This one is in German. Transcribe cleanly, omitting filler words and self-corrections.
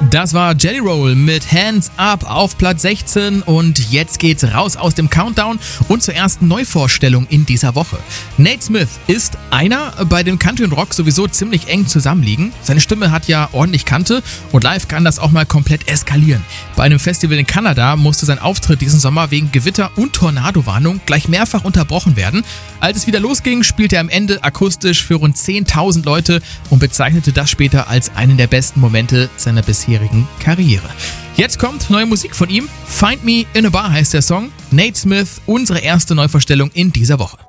Das war Jelly Roll mit Hands Up auf Platz 16 und jetzt geht's raus aus dem Countdown und zur ersten Neuvorstellung in dieser Woche. Nate Smith ist einer, bei dem Country und Rock sowieso ziemlich eng zusammenliegen. Seine Stimme hat ja ordentlich Kante und live kann das auch mal komplett eskalieren. Bei einem Festival in Kanada musste sein Auftritt diesen Sommer wegen Gewitter und Tornadowarnung gleich mehrfach unterbrochen werden. Als es wieder losging, spielte er am Ende akustisch für rund 10.000 Leute und bezeichnete das später als einen der besten Momente seiner bisherigen Karriere. Jetzt kommt neue Musik von ihm. Find Me in a Bar heißt der Song. Nate Smith, unsere erste Neuvorstellung in dieser Woche.